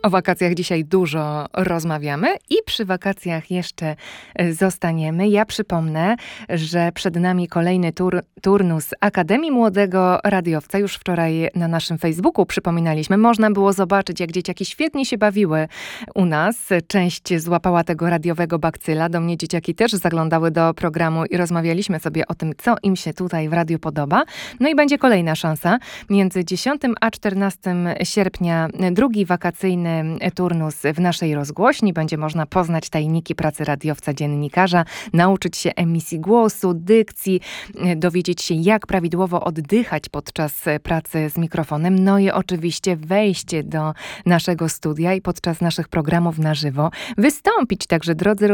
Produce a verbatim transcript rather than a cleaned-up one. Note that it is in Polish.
O wakacjach dzisiaj dużo rozmawiamy i przy wakacjach jeszcze zostaniemy. Ja przypomnę, że przed nami kolejny tur, turnus Akademii Młodego Radiowca. Już wczoraj na naszym Facebooku przypominaliśmy. Można było zobaczyć, jak dzieciaki świetnie się bawiły u nas. Część złapała tego radiowego bakcyla. Do mnie dzieciaki też zaglądały do programu i rozmawialiśmy sobie o tym, co im się tutaj w radiu podoba. No i będzie kolejna szansa. Między dziesiątego a czternastego sierpnia drugi wakacyjny turnus w naszej rozgłośni. Będzie można poznać tajniki pracy radiowca, dziennikarza, nauczyć się emisji głosu, dykcji, dowiedzieć się, jak prawidłowo oddychać podczas pracy z mikrofonem. No i oczywiście wejście do naszego studia i podczas naszych programów na żywo wystąpić. Także drodzy